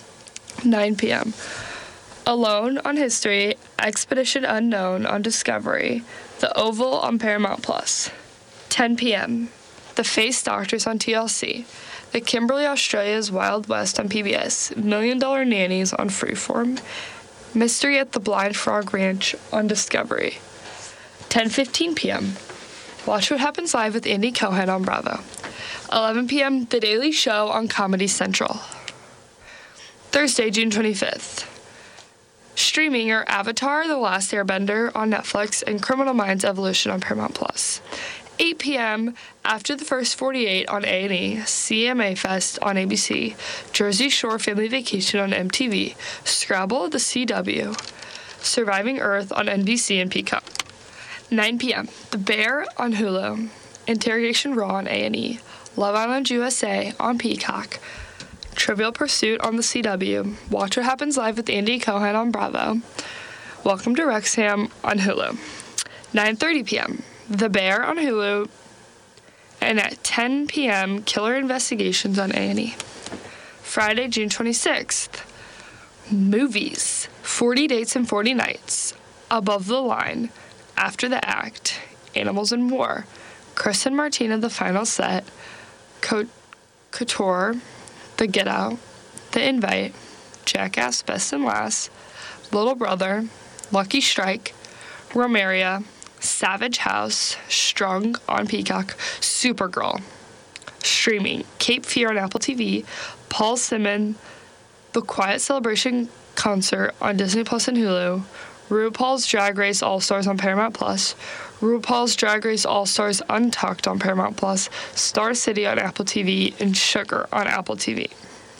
9 p.m., Alone on History, Expedition Unknown on Discovery, The Oval on Paramount+. 10 p.m., The Face Doctors on TLC, The Kimberly Australia's Wild West on PBS, $1 Million Nannies on Freeform, Mystery at the Blind Frog Ranch on Discovery. 10:15 p.m. Watch What Happens Live with Andy Cohen on Bravo. 11 p.m. The Daily Show on Comedy Central. Thursday, June 25th. Streaming are Avatar: The Last Airbender on Netflix and Criminal Minds Evolution on Paramount+. 8 p.m. After the First 48 on A&E, CMA Fest on ABC, Jersey Shore Family Vacation on MTV, Scrabble at the CW, Surviving Earth on NBC and Peacock. 9 p.m. The Bear on Hulu, Interrogation Raw on A&E, Love Island USA on Peacock, Trivial Pursuit on the CW, Watch What Happens Live with Andy Cohen on Bravo, Welcome to Wrexham on Hulu. 9:30 p.m. The Bear on Hulu, and at 10 p.m., Killer Investigations on A&E. Friday, June 26th. Movies. 40 Dates and 40 Nights. Above the Line. After the Act, Animals in War, Chris and Martina, The Final Set, Couture, The Get Out, The Invite, Jackass Best and Last, Little Brother, Lucky Strike, Romaria, Savage House, Strung on Peacock, Supergirl. Streaming, Cape Fear on Apple TV, Paul Simon, The Quiet Celebration Concert on Disney Plus and Hulu, RuPaul's Drag Race All-Stars on Paramount Plus, RuPaul's Drag Race All-Stars Untucked on Paramount Plus, Star City on Apple TV, and Sugar on Apple TV.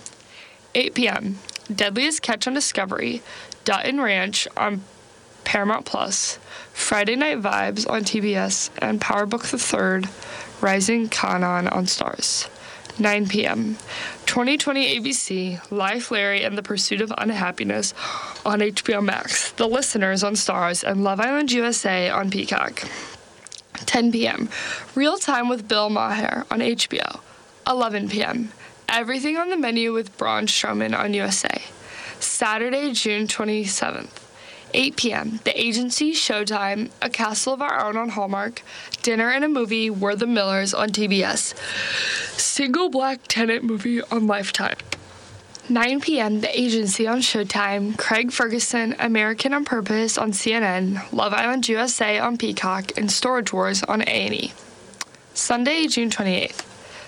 8 p.m., Deadliest Catch on Discovery, Dutton Ranch on Paramount Plus, Friday Night Vibes on TBS, and Power Book III, Rising Kanan on Stars. 9 p.m., 2020 ABC, Life, Larry, and the Pursuit of Unhappiness on HBO Max, The Listeners on Stars, and Love Island USA on Peacock. 10 p.m., Real Time with Bill Maher on HBO. 11 p.m., Everything on the Menu with Braun Strowman on USA. Saturday, June 27th. 8 p.m., The Agency, Showtime, A Castle of Our Own on Hallmark, Dinner and a Movie, We're the Millers on TBS, Single Black Tenant movie on Lifetime. 9 p.m., The Agency on Showtime, Craig Ferguson, American on Purpose on CNN, Love Island USA on Peacock, and Storage Wars on A&E. Sunday, June 28th.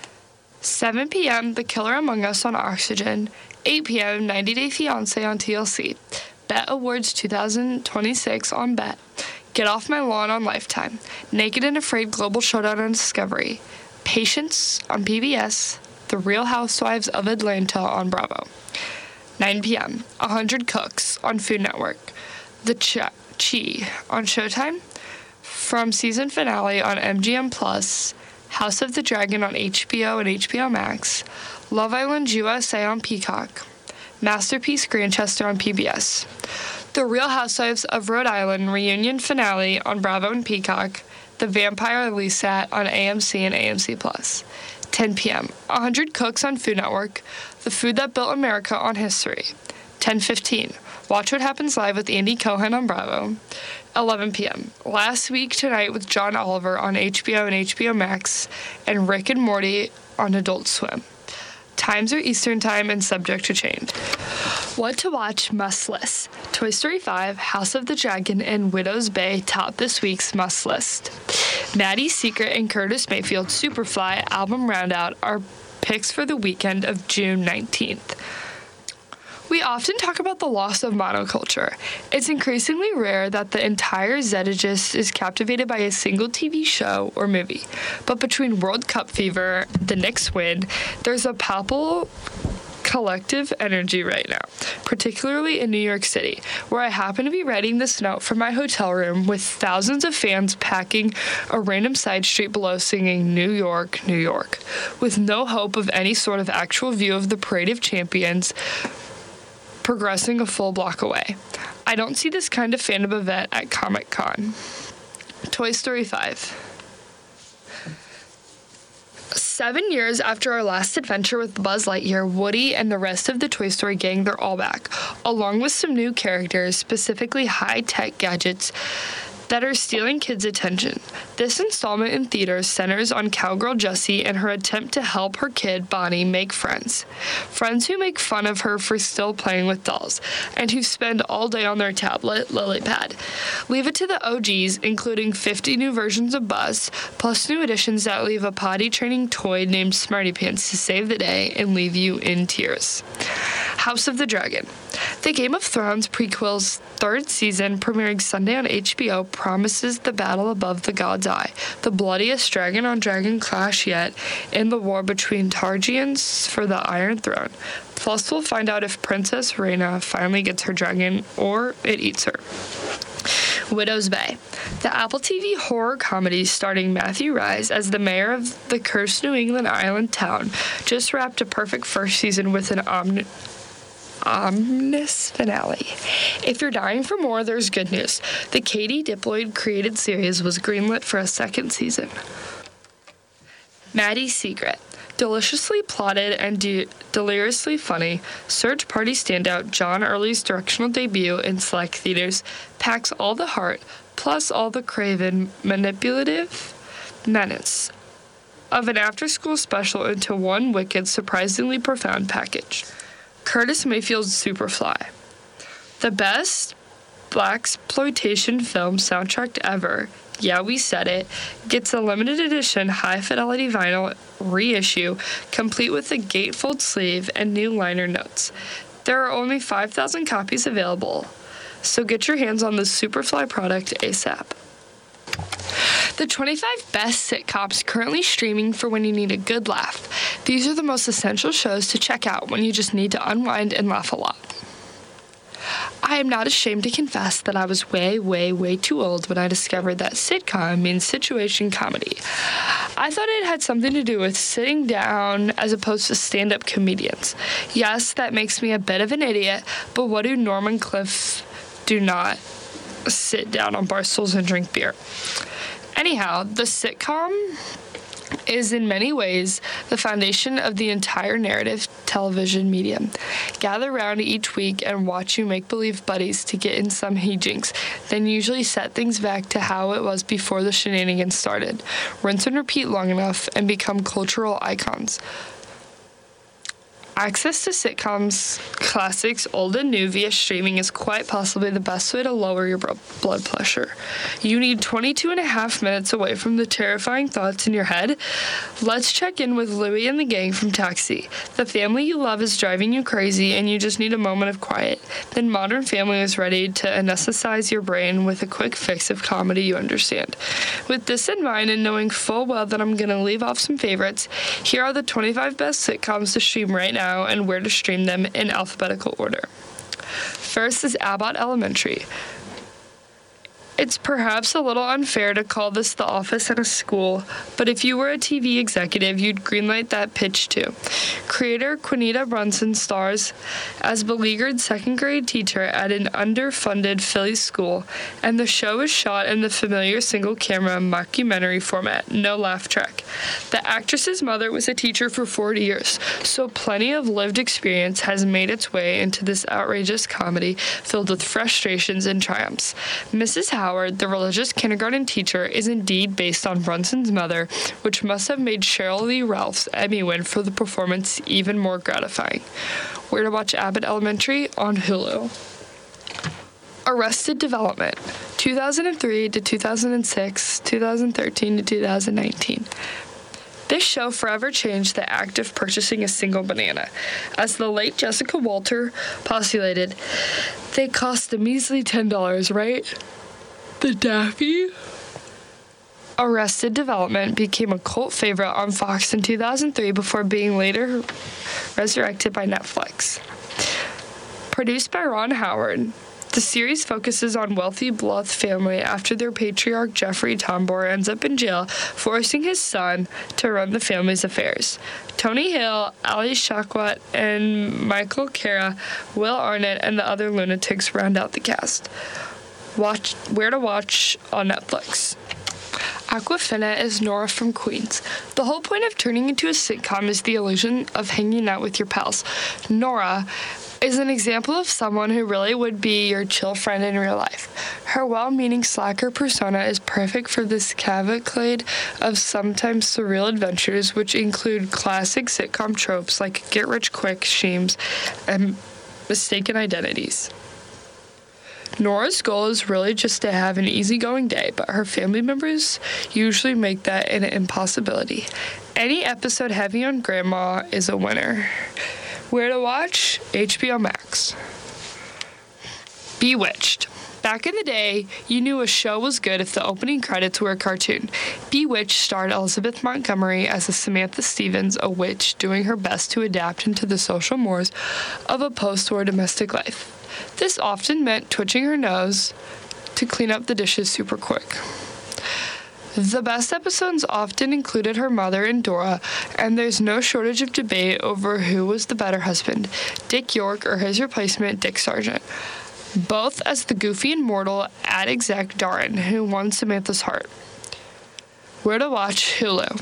7 p.m., The Killer Among Us on Oxygen, 8 p.m., 90 Day Fiancé on TLC, Bet Awards 2026 on Bet, Get Off My Lawn on Lifetime, Naked and Afraid Global Showdown on Discovery, Patience on PBS, The Real Housewives of Atlanta on Bravo. 9 p.m., 100 Cooks on Food Network, The Chi on Showtime, From Season Finale on MGM+, House of the Dragon on HBO and HBO Max, Love Island USA on Peacock, Masterpiece Grantchester on PBS, The Real Housewives of Rhode Island reunion finale on Bravo and Peacock, The Vampire Lestat on AMC and AMC+. 10 p.m., 100 Cooks on Food Network, The Food That Built America on History. 10:15, Watch What Happens Live with Andy Cohen on Bravo. 11 p.m., Last Week Tonight with John Oliver on HBO and HBO Max, and Rick and Morty on Adult Swim. Times are Eastern Time and subject to change. What to watch must list. Toy Story 5, House of the Dragon, and Widow's Bay top this week's must list. Maddie's Secret and Curtis Mayfield Superfly album roundout are picks for the weekend of June 19th. We often talk about the loss of monoculture. It's increasingly rare that the entire Zeitgeist is captivated by a single TV show or movie. But between World Cup fever, the Knicks win, there's a palpable collective energy right now, particularly in New York City, where I happen to be writing this note from my hotel room with thousands of fans packing a random side street below singing New York, New York, with no hope of any sort of actual view of the Parade of Champions progressing a full block away. I don't see this kind of fandom event at Comic-Con. Toy Story 5. 7 years after our last adventure with Buzz Lightyear, Woody and the rest of the Toy Story gang, they're all back, along with some new characters, specifically high-tech gadgets that are stealing kids' attention. This installment in theaters centers on cowgirl Jessie and her attempt to help her kid, Bonnie, make friends. Friends who make fun of her for still playing with dolls, and who spend all day on their tablet, LilyPad. Leave it to the OGs, including 50 new versions of Buzz, plus new additions that leave a potty-training toy named Smarty Pants to save the day and leave you in tears. House of the Dragon. The Game of Thrones prequel's third season, premiering Sunday on HBO, promises the battle above the God's Eye, the bloodiest dragon-on-dragon clash yet, in the war between Targaryens for the Iron Throne. Plus, we'll find out if Princess Rhaena finally gets her dragon, or it eats her. Widow's Bay. The Apple TV horror comedy starring Matthew Rhys as the mayor of the cursed New England island town just wrapped a perfect first season with an ominous finale. If you're dying for more, there's good news. The Katie Diploid created series was greenlit for a second season. Maddie's Secret. Deliciously plotted and deliriously funny, Search Party standout John Early's directional debut in select theaters packs all the heart, plus all the craven, manipulative menace of an after-school special into one wicked, surprisingly profound package. Curtis Mayfield's Superfly. The best blaxploitation film soundtrack ever, yeah, we said it, gets a limited edition high-fidelity vinyl reissue, complete with a gatefold sleeve and new liner notes. There are only 5,000 copies available, so get your hands on the Superfly product ASAP. The 25 best sitcoms currently streaming for when you need a good laugh. These are the most essential shows to check out when you just need to unwind and laugh a lot. I am not ashamed to confess that I was way, way, way too old when I discovered that sitcom means situation comedy. I thought it had something to do with sitting down as opposed to stand-up comedians. Yes, that makes me a bit of an idiot, but what do Norm and Cliff do not sit down on bar stools and drink beer? Anyhow, the sitcom is in many ways the foundation of the entire narrative television medium. Gather around each week and watch you make-believe buddies to get in some hijinks, then usually set things back to how it was before the shenanigans started. Rinse and repeat long enough and become cultural icons. Access to sitcoms, classics, old and new, via streaming is quite possibly the best way to lower your blood pressure. You need 22 and a half minutes away from the terrifying thoughts in your head? Let's check in with Louie and the gang from Taxi. The family you love is driving you crazy and you just need a moment of quiet. Then Modern Family is ready to anesthetize your brain with a quick fix of comedy you understand. With this in mind and knowing full well that I'm going to leave off some favorites, here are the 25 best sitcoms to stream right now and where to stream them in alphabetical order. First is Abbott Elementary. It's perhaps a little unfair to call this the office at a school, but if you were a TV executive, you'd greenlight that pitch too. Creator Quinita Brunson stars as beleaguered second-grade teacher at an underfunded Philly school, and the show is shot in the familiar single-camera mockumentary format, no laugh track. The actress's mother was a teacher for 40 years, so plenty of lived experience has made its way into this outrageous comedy filled with frustrations and triumphs. Mrs. Howard, the religious kindergarten teacher, is indeed based on Brunson's mother, which must have made Sheryl Lee Ralph's Emmy win for the performance even more gratifying. Where to watch Abbott Elementary? On Hulu. Arrested Development, 2003 to 2006, 2013 to 2019. This show forever changed the act of purchasing a single banana. As the late Jessica Walter postulated, they cost a measly $10, right? The Daffy? Arrested Development became a cult favorite on Fox in 2003 before being later resurrected by Netflix. Produced by Ron Howard, the series focuses on wealthy Bluth family after their patriarch Jeffrey Tambor ends up in jail, forcing his son to run the family's affairs. Tony Hill, Ali Shawkat, and Michael Cera, Will Arnett, and the other lunatics round out the cast. Where to watch on Netflix. Awkwafina is Nora from Queens. The whole point of turning into a sitcom is the illusion of hanging out with your pals. Nora is an example of someone who really would be your chill friend in real life. Her well-meaning slacker persona is perfect for this cavalcade of sometimes surreal adventures, which include classic sitcom tropes like get-rich-quick schemes and mistaken identities. Nora's goal is really just to have an easygoing day, but her family members usually make that an impossibility. Any episode heavy on grandma is a winner. Where to watch? HBO Max. Bewitched. Back in the day, you knew a show was good if the opening credits were a cartoon. Bewitched starred Elizabeth Montgomery as a Samantha Stevens, a witch doing her best to adapt into the social mores of a post-war domestic life. This often meant twitching her nose to clean up the dishes super quick. The best episodes often included her mother and Dora, and there's no shortage of debate over who was the better husband, Dick York or his replacement, Dick Sargent. Both as the goofy and mortal ad exec Darren, who won Samantha's heart. Where to watch? Hulu.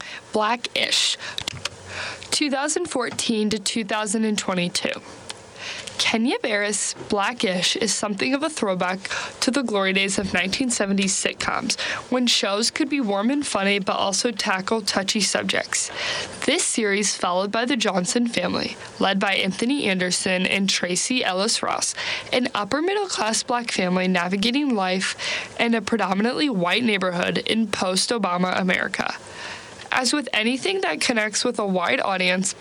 Black-ish, 2014 to 2022. Kenya Barris' Black-ish is something of a throwback to the glory days of 1970s sitcoms, when shows could be warm and funny but also tackle touchy subjects. This series followed by the Johnson family, led by Anthony Anderson and Tracy Ellis Ross, an upper-middle-class Black family navigating life in a predominantly white neighborhood in post-Obama America. As with anything that connects with a wide audience,